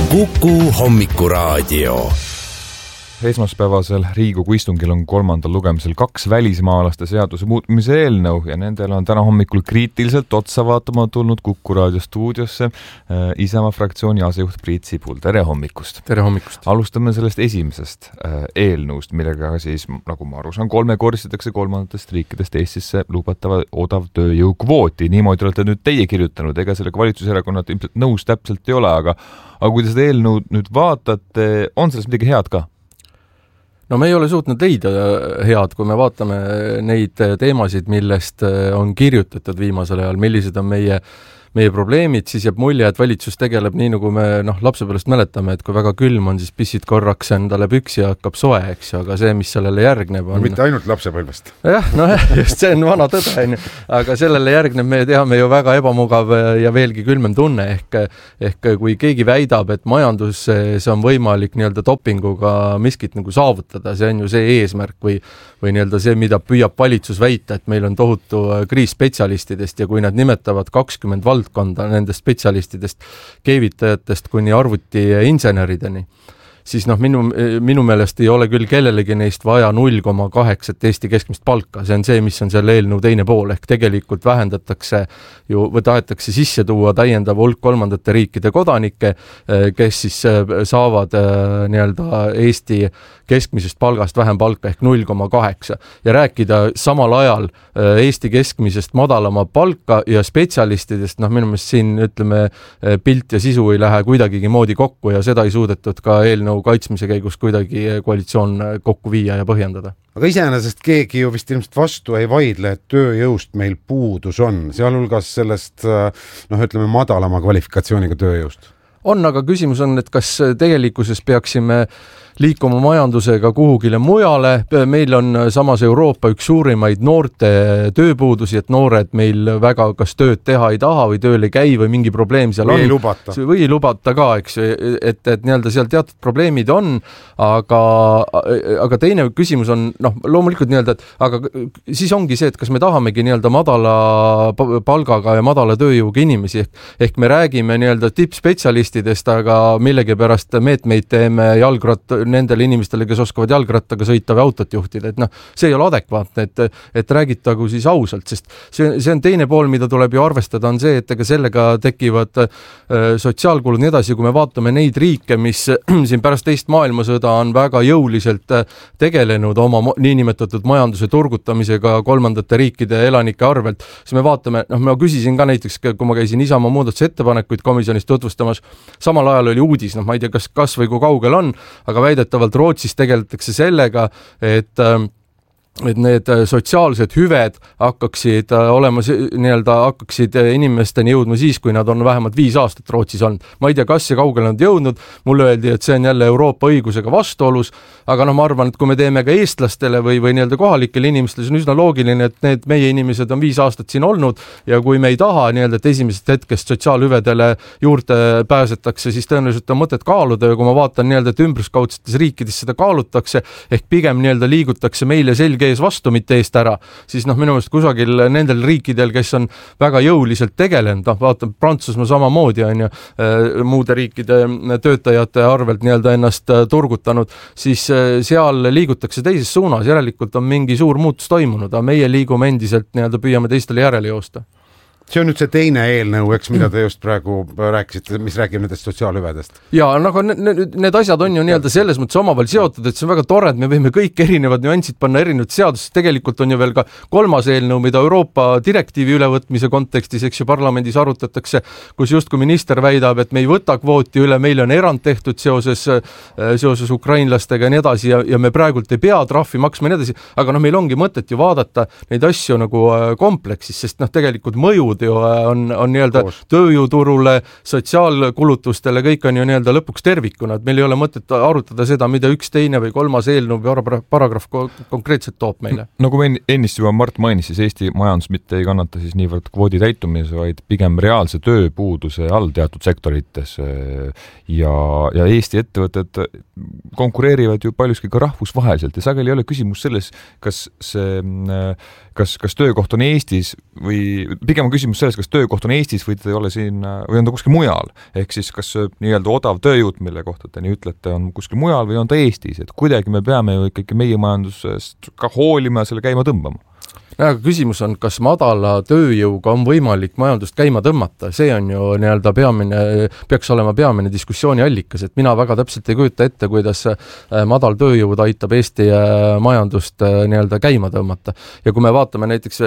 Kuku Hommikuraadio. Esmaspäevasel Riigikogu istungil on kolmandal lugemisel 2 välismaalaste seaduse muutmise eelnõu ja nendel on täna hommikul kriitiliselt otsa vaatama tulnud Kuku Raadio stuudiosse Isamaa fraktsiooni asejuht Priit Sibul. Tere hommikust! Tere hommikust! Alustame sellest esimesest eelnõust, millega siis, nagu ma aru saan, 3-kordistatakse kolmandatest riikidest Eestisse lubatava odav tööjõukvooti. Niimoodi olete nüüd teie kirjutanud, ega sellega valitsuserakonnad ilmselt nõus täpselt ei ole, aga kui te seda eelnõu nüüd vaatate, on sellest midagi head ka? No me ei ole suutnud leida head, kui me vaatame neid teemasid, millest on kirjutatud viimasel ajal, millised on meie probleemid, siis jääb mulje, et valitsus tegeleb nii, nagu me lapsepõlvest mäletame, et kui väga külm on, siis pissid korraks endale püksi ja hakkab soe, eks ju, aga see, mis sellele järgneb on... Mitte ainult lapsepõlvest. Jah, just see on vana tõde, aga sellele järgneb, me teame ju väga ebamugav ja veelgi külmem tunne, ehk kui keegi väidab, et majandus see on võimalik nii-öelda dopinguga miskit nagu saavutada, see on ju see eesmärk või nii-öelda see, mida püüab valitsus väita, et meil on tohutu kriis spetsialistidest ja kui nad nimetavad 20 valdkonda nendest spetsialistidest, keevitajatest kuni arvutiinsenerideni, siis minu meelest ei ole küll kellelegi neist vaja 0,8 Eesti keskmist palka. See on see, mis on selle eelnõu teine pool, ehk tegelikult vähendatakse ju, või tahetakse sisse tuua täiendav hulk kolmandate riikide kodanikke, kes siis saavad nii-öelda Eesti keskmisest palgast vähem palka ehk 0,8 ja rääkida samal ajal Eesti keskmisest madalama palka ja spetsialistidest, minu meelest siin ütleme pilt ja sisu ei lähe kuidagigi moodi kokku ja seda ei suudetud ka eelnõu kaitsmise käigus kuidagi koalitsioon kokku viia ja põhjendada. Aga iseenesest keegi ju vist ilmselt vastu ei vaidle, et tööjõust meil puudus on, sealhulgas sellest ütleme madalama kvalifikatsiooniga tööjõust. On, aga küsimus on, et kas tegelikkuses peaksime liikuma majandusega kuhugile mujale. Meil on samas Euroopa üks suurimaid noorte tööpuudusi, et noored meil väga kas tööd teha ei taha või tööl ei käi või mingi probleem seal on. Või ei lubata ka, eks, et nii-öelda seal teatud probleemid on, aga teine küsimus on, loomulikult nii-öelda, et aga siis ongi see, et kas me tahamegi nii-öelda madala palgaga ja madala tööjõuga inimesi, ehk me räägime nii-öelda tippspetsialistidest, aga millegipärast meetmeid teeme nendele inimestele, kes oskavad jalgrattaga sõita või autot juhtida, et see ei ole adekvaatne, et räägitagu siis ausalt, sest see on teine pool, mida tuleb ju arvestada, on see, et ega sellega tekivad sotsiaalkulud nii edasi, kui me vaatame neid riike, mis siin pärast teist maailmasõda on väga jõuliselt tegelenud oma niinimetatud majanduse turgutamisega kolmandate riikide elanike arvelt, siis me vaatame, ma küsisin ka näiteks, kui ma käisin Isamaa muudatusettepanekuid komisjonis tutvustamas, samal ajal oli uudis, ma ei tea, kas või kui kaugel on, aga väidetavalt Rootsis tegeletakse sellega, et need sotsiaalsed hüved hakkaksid olema hakkaksid inimesteni jõudma siis, kui nad on vähemalt 5 aastat Rootsis olnud. Ma ei tea, kas ja kaugele nad jõudnud, mulle öeldi, et see on jälle Euroopa õigusega vastuolus, aga ma arvan, et kui me teeme ka eestlastele või nii-öelda kohalikele inimestele, see on üsna loogiline, et need meie inimesed on 5 aastat siin olnud ja kui me ei taha nii-öelda, et esimesest hetkest sotsiaalhüvedele juurde pääsetakse, siis tõenäoliselt on mõtet kaaluda ja kui ma vaatan nii-öelda, et ümbruskaudsetes riikides seda kaalutakse, ehk pigem nii-öelda liigutakse meile selge ees vastu, mitte eest ära, siis minu meelest kusagil nendel riikidel, kes on väga jõuliselt tegelenud, vaatan Prantsusmaa samamoodi on ju muude riikide töötajate arvelt nii-öelda ennast turgutanud, siis seal liigutakse teises suunas, järelikult on mingi suur muutus toimunud, aga meie liigume endiselt nii-öelda püüame teistele järele joosta. See on nüüd see teine eelnõu, eks, mida te just praegu rääkisite, mis räägib nendest sotsiaalhüvedest. Ja need asjad on ju nii-öelda selles mõttes omavahel seotud, et see on väga tore, et me võime kõik erinevad nüansid panna erinevad seadused. Tegelikult on ju veel ka 3. eelnõu, mida Euroopa direktiivi ülevõtmise kontekstis, eks ju parlamendis arutatakse, kus just kui minister väidab, et me ei võta kvooti üle, meil on erand tehtud seoses ukrainlastega ja nii edasi ja me praegult ei pea trahvi maksma ja nii edasi, aga meil ongi mõtet ju vaadata neid asju nagu kompleksis, sest tegelikult mõjud ju on nii-öelda tööjõuturule, sotsiaalkulutustele, kõik on ju nii-öelda lõpuks tervikuna, et meil ei ole mõtet arutada seda, mida üks, teine või 3. eelnõu või paragrahv konkreetselt toob meile. Nagu me ennist juba Mart mainis, siis Eesti majandus mitte ei kannata siis niivõrd kvoodi täitumise, vaid pigem reaalse tööpuuduse all teatud sektorites ja Eesti ettevõtted konkureerivad ju paljuski ka rahvusvaheliselt ja sageli ei ole küsimus selles, kas töökoht on Eestis või pigem on küsimus küsimus selles, kas töökoht on Eestis või ta ei ole siin või on ta kuskil mujal. Ehk siis kas nii-öelda odav tööjõud, mille kohta te nii ütlete, on kuskil mujal või on ta Eestis, et kuidagi me peame ju ikkagi meie majandusest ka hoolima ja selle käima tõmbama. Aga küsimus on, kas madala tööjõuga on võimalik majandust käima tõmmata, see on ju nii-öelda peaks olema peamine diskussiooni allikas, et mina väga täpselt ei kujuta ette, kuidas madal tööjõud aitab Eesti majandust nii-öelda käima tõmmata. Ja kui me vaatame näiteks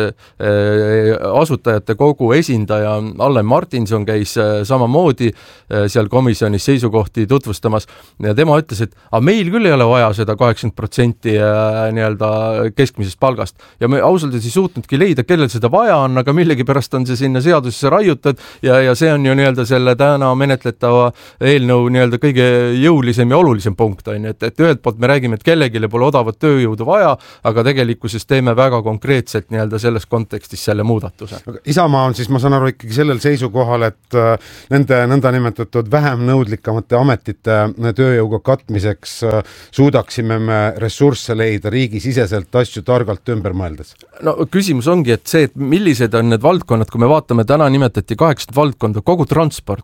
asutajate kogu esindaja Allen Martinson käis samamoodi seal komisjonis seisukohti tutvustamas ja tema ütles, et meil küll ei ole vaja seda 80% nii-öelda keskmisest palgast ja me ausalt ei suutnudki leida, kellel seda vaja on, aga millegipärast on see sinna seadusesse raiutud ja see on ju nii-öelda selle täna menetletava eelnõu nii-öelda kõige jõulisem ja olulisem punkt on, et ühelt poolt me räägime, et kellegile pole odavat tööjõudu vaja, aga tegelikkuses teeme väga konkreetselt nii-öelda selles kontekstis selle muudatuse. Isamaa on siis, ma saan aru, ikkagi sellel seisukohal, et nende nõndanimetatud vähem nõudlikamate ametite tööjõuga katmiseks suudaksime me ressursse leida riigisiseselt asju targalt ümber mõeldes. No küsimus ongi, et see, et millised on need valdkonnad, kui me vaatame, täna nimetati 8 valdkonda, kogu transport,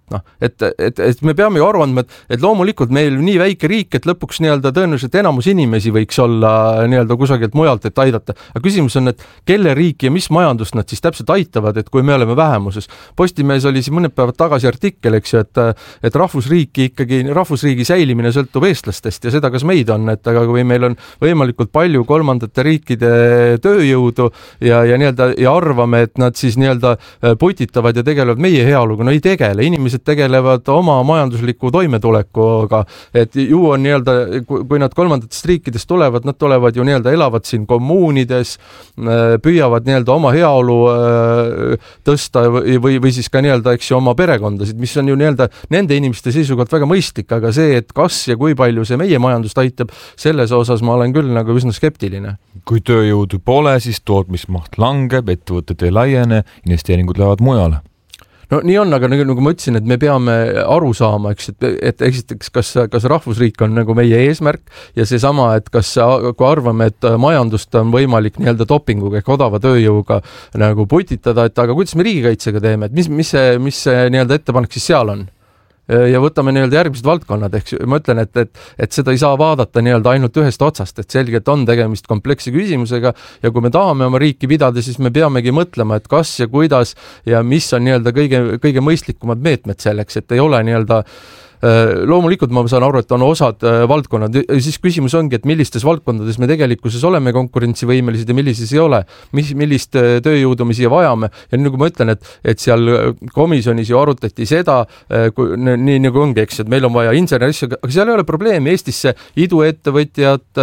et me peame ju arvandma, et loomulikult meil nii väike riik, et lõpuks nii-öelda tõenäoliselt enamus inimesi võiks olla nii-öelda kusagilt mujalt, et aidata. Aga küsimus on, et kelle riiki ja mis majandust nad siis täpselt aitavad, et kui me oleme vähemuses. Postimees oli siin mõned päevad tagasi artikkel, eks ju, et rahvusriigi säilimine sõltub eestlastest ja seda, kas meid on, et aga kui meil on võimalikult palju kolmandate riikide tööjõudu ja nii-öelda ja arvame, et nad siis nii-öelda putitavad ja tegelevad meie heaoluga, no ei tegele, inimesed tegelevad oma majandusliku toimetulekuga, et ju on nii-öelda, kui nad kolmandatest riikidest tulevad, nad tulevad ju nii-öelda elavad siin kommuunides, püüavad nii-öelda oma heaolu tõsta või siis ka nii-öelda, eks ju, oma perekondasid, mis on ju nii-öelda nende inimeste seisukohalt väga mõistlik, aga see, et kas ja kui palju see meie majandust aitab, selles osas ma olen küll nagu üsna skeptiline. Kui tööjõudu pole, siis tootmismaht langeb, ettevõtted ei laiene, investeeringud lähevad mujale. No nii on, aga nagu ma ütlesin, et me peame aru saama, eks, et esiteks, kas rahvusriik on nagu meie eesmärk ja seesama, et kui arvame, et majandust on võimalik nii-öelda dopinguga ehk odava tööjõuga nagu putitada, et aga kuidas me riigikaitsega teeme, et mis see nii-öelda ettepanek siis seal on? Ja võtame nii-öelda järgmised valdkonnad, ehk ma ütlen, et seda ei saa vaadata nii-öelda ainult ühest otsast, et selgelt on tegemist kompleksse küsimusega ja kui me tahame oma riiki pidada, siis me peamegi mõtlema, et kas ja kuidas ja mis on nii-öelda kõige mõistlikumad meetmed selleks, et ei ole nii-öelda loomulikult ma saan aru, et on osad valdkonnad, siis küsimus ongi, et millistes valdkondades me tegelikkuses oleme konkurentsivõimelised ja millises ei ole, millist tööjõudu me siia vajame ja nii nagu ma ütlen, et seal komisjonis ju arutati seda, nii nagu ongi, eks, et meil on vaja insenerissi, aga seal ei ole probleemi, Eestisse iduettevõtjad,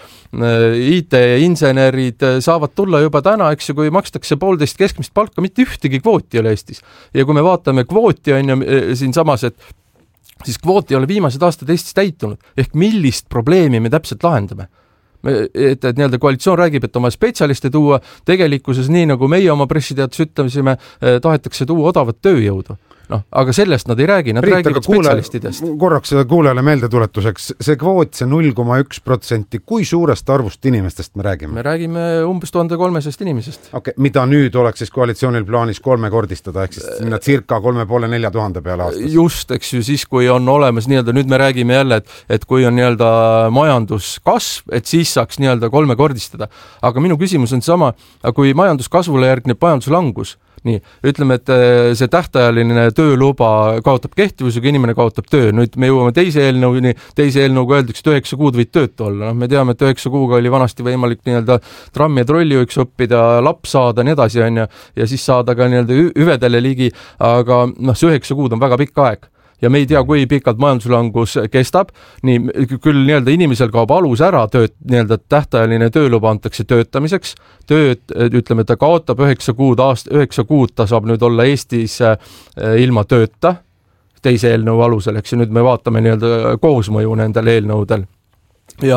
IT-insenerid saavad tulla juba täna, eks ju, kui makstakse 1,5 keskmist palka, mitte ühtegi kvooti ei ole Eestis ja kui me vaatame kvooti on ju siin samas, siis kvoot ei ole viimased aastad Eestis täitunud, ehk millist probleemi me täpselt lahendame. Et nii-öelda koalitsioon räägib, et oma spetsialiste tuua, tegelikkuses nii nagu meie oma pressiteates ütlesime, tahetakse tuua odavat tööjõudu. Aga sellest nad ei räägi, nad räägivad spetsialistidest. Korraks kuulajale meeldetuletuseks, see kvoot, see 0,1%, kui suurest arvust inimestest me räägime? Me räägime umbes 1300 inimesest. Okay, mida nüüd oleks siis koalitsioonil plaanis 3-kordistada, ehk siis sinna circa 3500-4000 peale aastas? Just, eks ju, siis kui on olemas nii-öelda, nüüd me räägime jälle, et kui on nii-öelda majanduskasv, et siis saaks nii-öelda 3-kordistada. Aga minu küsimus on sama, kui majanduskasvule järgneb majanduslangus, nii, ütleme, et see tähtajaline tööluba kaotab kehtivuse, kui inimene kaotab töö. Nüüd me jõuame teise eelnõuga öeldakse, et 9 kuud võid töötu olla. Me teame, et 9 kuuga oli vanasti võimalik nii-öelda trammi ja trollijuhiks õppida, laps saada, nii edasi on ja siis saada ka nii-öelda hüvedele ligi, aga see 9 kuud on väga pikk aeg. Ja me ei tea, kui pikalt majanduslangus kestab, nii küll nii-öelda inimesel kaob alus ära tööd, nii-öelda tähtajaline tööluba antakse töötamiseks, ütleme, ta kaotab 9 kuud, ta saab nüüd olla Eestis ilma tööta, teise eelnõu alusel, eks nüüd me vaatame nii-öelda koosmõju nendel eelnõudel ja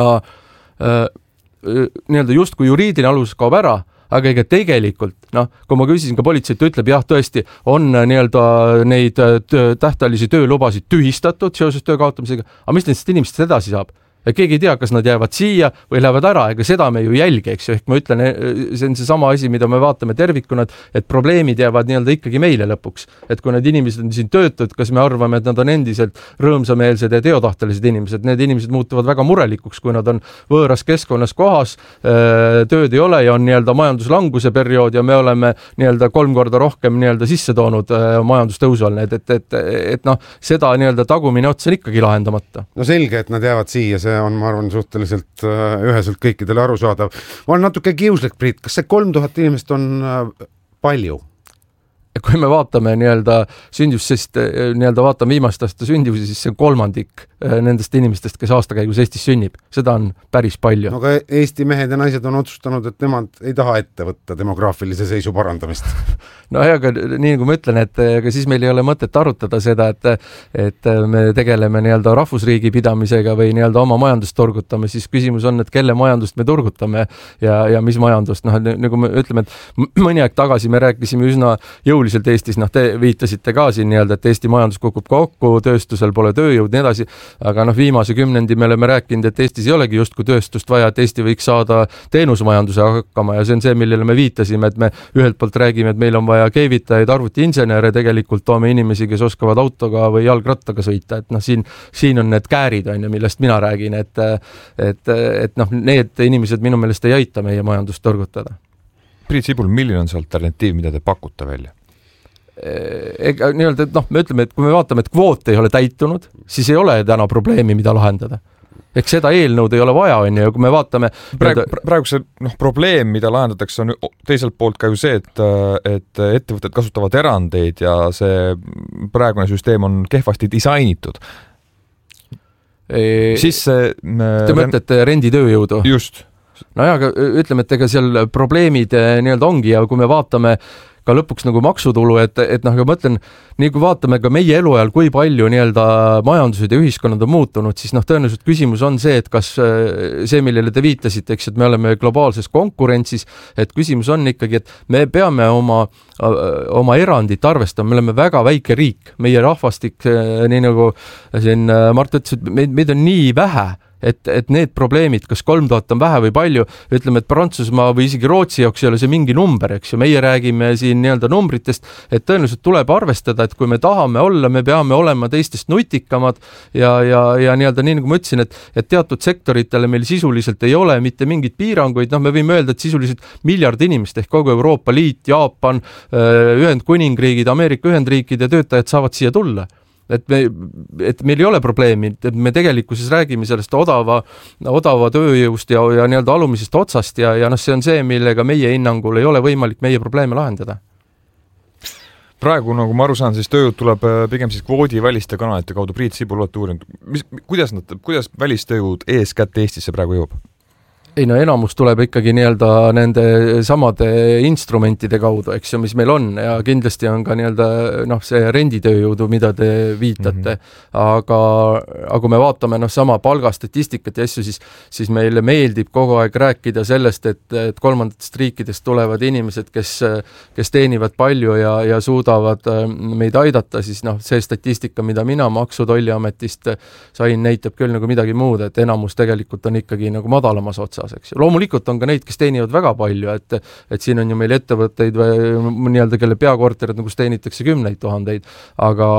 nii-öelda just kui juriidiline alus kaob ära, aga ega tegelikult, kui ma küsisin ka politseit, ütleb jah, tõesti on nii-öelda neid tähtajalisi töölubasid tühistatud seoses töö kaotamisega, aga mis nendest inimestest edasi saab? keegi ei tea, kas nad jäävad siia või lähevad ära, ega seda me ju jälgi, eks ju, ehk ma ütlen, see on see sama asi, mida me vaatame tervikuna, et probleemid jäävad nii-öelda ikkagi meile lõpuks. Et kui need inimesed on siin töötud, kas me arvame, et nad on endiselt rõõmsameelsed ja teotahtelised inimesed, need inimesed muutuvad väga murelikuks, kui nad on võõras keskkonnas kohas, tööd ei ole ja on nii-öelda majanduslanguse periood ja me oleme nii-öelda 3 korda rohkem nii-öelda sisse toonud majandustõusu all, et noh, seda nii-öelda tagumine ots on ikkagi lahendamata. No selge, et nad jäävad siia, see on, ma arvan, suhteliselt üheselt kõikidele arusaadav. Ma olen natuke kiuslik, Priit, kas see 3000 inimest on palju? Kui me vaatame nii-öelda sündivust, sest nii-öelda vaatame viimast aasta sündivusi, siis see on 3% nendest inimestest, kes aastakäigus Eestis sünnib. Seda on päris palju. No aga Eesti mehed ja naised on otsustanud, et nemad ei taha ette võtta demograafilise seisu parandamist. No ja, aga nii nagu ma ütlen, et aga siis meil ei ole mõtet arutada seda, et me tegeleme nii-öelda rahvusriigi pidamisega või nii-öelda oma majandust turgutame, siis küsimus on, et kelle majandust me turgutame ja mis majandust. Noh, nagu me ütleme, et mõni aeg tagasi me rääkisime üsna jõuliselt Eestis, noh, te viitasite ka siin nii-öelda, et Eesti majandus kukub kokku, tööstusel pole tööjõud, nii edasi, aga noh, viimase 10 me oleme rääkinud, et Eestis ei olegi justkui tööstust vaja, et Eesti võiks saada teenusmajanduse hakkama ja see on see, millele me viitasime, et me ühelt poolt räägime, et meil on vaja keevitajaid, arvutiinsenere, tegelikult toome inimesi, kes oskavad autoga või jalgrattaga sõita, et noh, siin on need käärid, on ju, millest mina räägin, et noh, need inimesed minu meelest ei aita meie majandust turgutada. Priit Sibul, milline on see alternatiiv, mida te pakute välja? Ega nii-öelda, et noh, me ütleme, et kui me vaatame, et kvoot ei ole täitunud, siis ei ole täna probleemi, mida lahendada. Eks seda eelnõud ei ole vaja, on ju, ja kui me vaatame... Praegu see probleem, mida lahendatakse, on teiselt poolt ka ju see, et ettevõtted kasutavad erandeid ja see praegune süsteem on kehvasti disainitud. Siis see... Te mõtlete renditööjõudu? Just. No ja, aga ütleme, et ega seal probleemid nii-öelda ongi ja kui me vaatame ka lõpuks nagu maksutulu, et noh, aga mõtlen, nii kui vaatame ka meie eluajal, kui palju nii-öelda majandused ja ühiskonnad on muutunud, siis noh, tõenäoliselt küsimus on see, et kas see, millele te viitasite, eks, et me oleme globaalses konkurentsis, et küsimus on ikkagi, et me peame oma erandit arvestama, me oleme väga väike riik, meie rahvastik, nii nagu siin Mart ütles, et meid on nii vähe, et need probleemid, kas 3000 on vähe või palju, ütleme, et Prantsusmaa või isegi Rootsi jaoks ei ole see mingi number, eks ju, meie räägime siin nii-öelda numbritest, et tõenäoliselt tuleb arvestada, et kui me tahame olla, me peame olema teistest nutikamad ja nii-öelda nii nagu ma ütlesin, et teatud sektoritele meil sisuliselt ei ole mitte mingit piiranguid, noh, me võime öelda, et sisuliselt miljard inimest ehk kogu Euroopa Liit, Jaapan, Ühendkuningriigid, Ameerika Ühendriikide töötajad saavad siia tulla. Et meil ei ole probleemi, et me tegelikkuses räägime sellest odava tööjõust ja nii-öelda alumisest otsast ja noh, see on see, millega meie hinnangul ei ole võimalik meie probleeme lahendada. Praegu, nagu ma aru saan, siis tööjõud tuleb pigem siis kvoodi väliste kanalite kaudu. Priit Sibul olete uurinud. Kuidas välistööjõud eeskätt Eestisse praegu jõuab? Ei no enamus tuleb ikkagi nii-öelda nende samade instrumentide kaudu, eks ju, mis meil on ja kindlasti on ka nii-öelda noh, see renditööjõudu, mida te viitate, aga kui me vaatame noh, sama palgastatistikat ja asju, siis meile meeldib kogu aeg rääkida sellest, et kolmandatest riikidest tulevad inimesed, kes teenivad palju ja suudavad meid aidata, siis noh, see statistika, mida mina Maksu- ja Tolliametist sain, näitab küll nagu midagi muud, et enamus tegelikult on ikkagi nagu madalamas otsas. Loomulikult on ka neid, kes teenivad väga palju, et siin on ju meil ettevõtteid või nii-öelda, kelle peakorterid, kus teenitakse 10 000, aga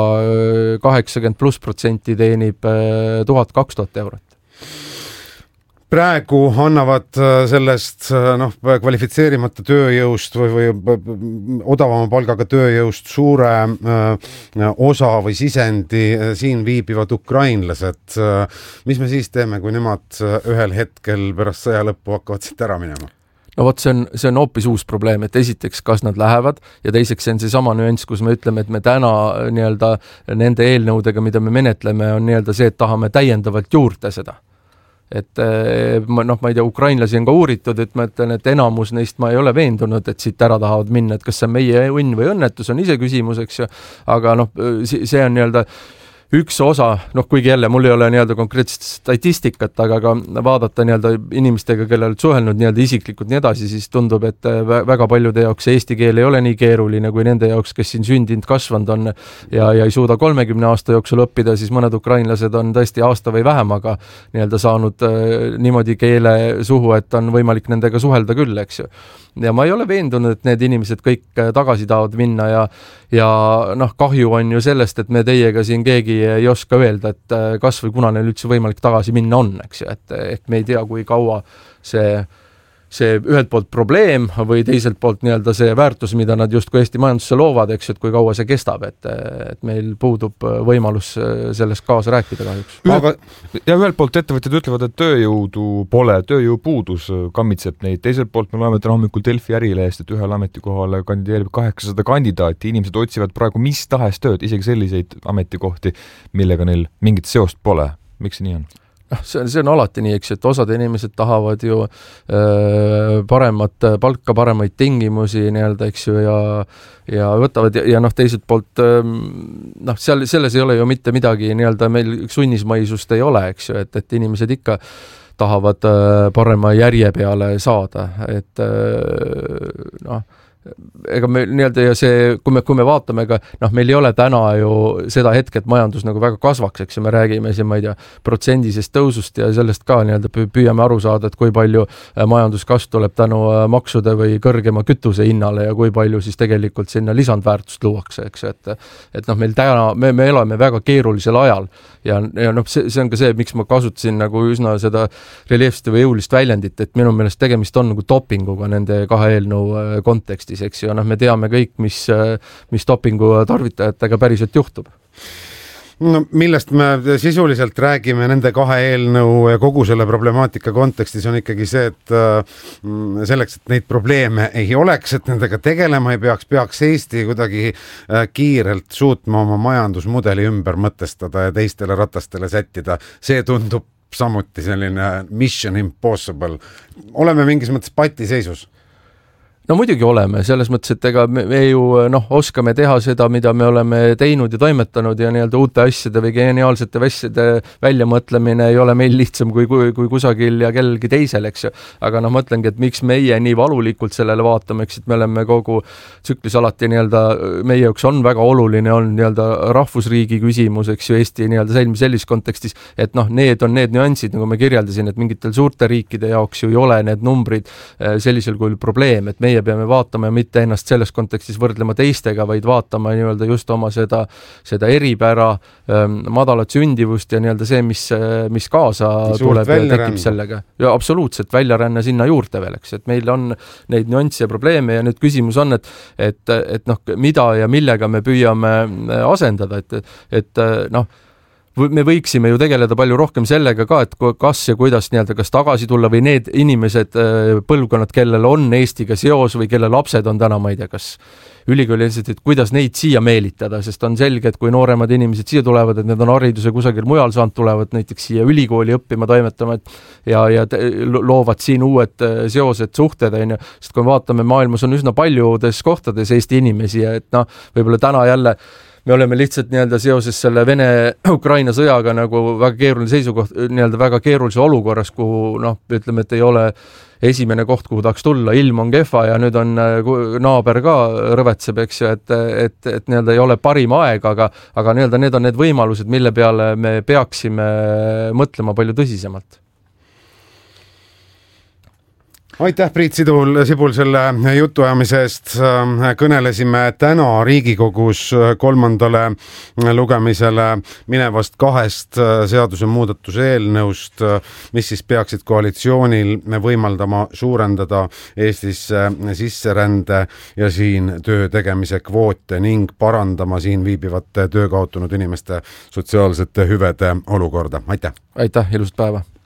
80+% teenib 1000-2000 eurot. Praegu annavad sellest kvalifitseerimata tööjõust või odavama palgaga tööjõust suure osa või sisendi siin viibivad ukrainlased. Mis me siis teeme, kui nemad ühel hetkel pärast sõja lõppu hakkavad siit ära minema? No vot, see on hoopis uus probleem, et esiteks, kas nad lähevad ja teiseks see on see sama nüanss, kus me ütleme, et me täna nii-öelda nende eelnõudega, mida me menetleme, on nii-öelda see, et tahame täiendavalt juurde seda. Et ma ei tea, ukrainlasi on ka uuritud, et ma ütlen, et enamus neist ma ei ole veendunud, et siit ära tahavad minna, et kas see on meie õnn või õnnetus, on ise küsimus, eks ju, aga noh, see on nii-öelda üks osa, kuigi jälle mul ei ole nii-öelda konkreetset statistikat, aga ka vaadata nii-öelda inimestega, kellel suhelnud nii-öelda isiklikult nii edasi, siis tundub, et väga paljude jaoks eesti keel ei ole nii keeruline kui nende jaoks, kes siin sündinud, kasvanud on ja ei suuda 30 aasta jooksul õppida, siis mõned ukrainlased on tõesti aasta või vähem, aga nii-öelda saanud niimoodi keele suhu, et on võimalik nendega suhelda küll, eks ju. Ja ma ei ole veendunud, et need inimesed kõik tagasi tahavad minna ja kahju on ju sellest, et me teiega siin keegi ei oska öelda, et kas või kuna neil üldse võimalik tagasi minna on, eks ju, et ehk me ei tea, kui kaua see ühelt poolt probleem või teiselt poolt nii-öelda see väärtus, mida nad justkui Eesti majandusse loovad, eks, et kui kaua see kestab, et meil puudub võimalus sellest kaasa rääkida kahjuks. Ja ühelt poolt ettevõtjad ütlevad, et tööjõudu pole, tööjõupuudus kammitseb neid, teiselt poolt me loeme täna hommikul Delfi Ärilehest, et ühele ametikohale kandideerib 800 kandidaati, inimesed otsivad praegu mis tahes tööd, isegi selliseid ametikohti, millega neil mingit seost pole. Miks see nii on? See on alati nii, eks, et osad inimesed tahavad ju paremat palka, paremaid tingimusi nii-öelda, eks ju, ja võtavad ja teiselt poolt selles ei ole ju mitte midagi nii-öelda, meil sunnismaisust ei ole, eks ju, et inimesed ikka tahavad parema järje peale saada, et ega me nii-öelda ja see, kui me vaatame ka, meil ei ole täna ju seda hetke, et majandus nagu väga kasvaks, eks ju, me räägime siin, ma ei tea, protsendisest tõusust ja sellest ka nii-öelda püüame aru saada, et kui palju majanduskasv tuleb tänu maksude või kõrgema kütuse hinnale ja kui palju siis tegelikult sinna lisandväärtust luuakse, eks ju, et meil täna, me elame väga keerulisel ajal ja see on ka see, miks ma kasutasin nagu üsna seda reljeefset või jõulist väljendit, et minu meelest tegemist on nagu dopinguga nende kahe eelnõu kontekstis, eks ju, me teame kõik, mis dopingu tarvitajatega päriselt juhtub. No, millest me sisuliselt räägime nende kahe eelnõu ja kogu selle problemaatika kontekstis on ikkagi see, et selleks, et neid probleeme ei oleks, et nendega tegelema ei peaks Eesti kuidagi kiirelt suutma oma majandusmudeli ümber mõtestada ja teistele ratastele sättida. See tundub samuti selline mission impossible. Oleme mingis mõttes patiseisus. No muidugi oleme, selles mõttes, et ega me ju oskame teha seda, mida me oleme teinud ja toimetanud ja nii-öelda uute asjade või geniaalsete asjade väljamõtlemine ei ole meil lihtsam kui kusagil ja kellelgi teisel, eks ju. Aga mõtlengi, et miks meie nii valulikult sellele vaatame, eks, et me oleme kogu tsüklis alati nii-öelda, meie jaoks on väga oluline on nii-öelda rahvusriigi küsimus, eks ju, Eesti nii-öelda säilmi sellises kontekstis, et need on need nüansid, nagu ma kirjeldasin, et mingitel suurte riikide jaoks ju ei ole need numbrid sellisel kujul probleem, et meie peame vaatama ja mitte ennast selles kontekstis võrdlema teistega, vaid vaatama nii-öelda just oma seda eripära, madalat sündivust ja nii-öelda see, mis kaasa tuleb ja tekib sellega. Ja absoluutselt väljaränne sinna juurde veel, eks, et meil on neid nüansse ja probleeme ja nüüd küsimus on, et mida ja millega me püüame asendada, et me võiksime ju tegeleda palju rohkem sellega ka, et kas ja kuidas nii-öelda kas tagasi tulla või need inimesed, põlvkonnad, kellel on Eestiga seos või kelle lapsed on täna, ma ei tea, kas ülikoolilised, et kuidas neid siia meelitada, sest on selge, et kui nooremad inimesed siia tulevad, et need on hariduse kusagil mujal saanud, tulevad näiteks siia ülikooli õppima, toimetama ja loovad siin uued seosed, suhted, sest kui vaatame, maailmas on üsna paljudes kohtades Eesti inimesi ja et võib-olla täna jälle me oleme lihtsalt nii-öelda seoses selle Vene-Ukraina sõjaga nagu väga keeruline seisukoht, nii-öelda väga keerulise olukorras, kuhu ütleme, et ei ole esimene koht, kuhu tahaks tulla, ilm on kehva ja nüüd on naaber ka rõvetseb, eks ju, et nii-öelda ei ole parim aeg, aga nii-öelda need on need võimalused, mille peale me peaksime mõtlema palju tõsisemalt. Aitäh, Priit Sibul selle jutuajamise eest. Kõnelesime täna Riigikogus kolmandale lugemisele minevast kahest seaduse muudatuse eelnõust, mis siis peaksid koalitsioonil võimaldama suurendada Eestis sisserände ja siin töö tegemise kvoote ning parandama siin viibivate töö kaotunud inimeste sotsiaalsete hüvede olukorda. Aitäh! Aitäh, ilusat päeva!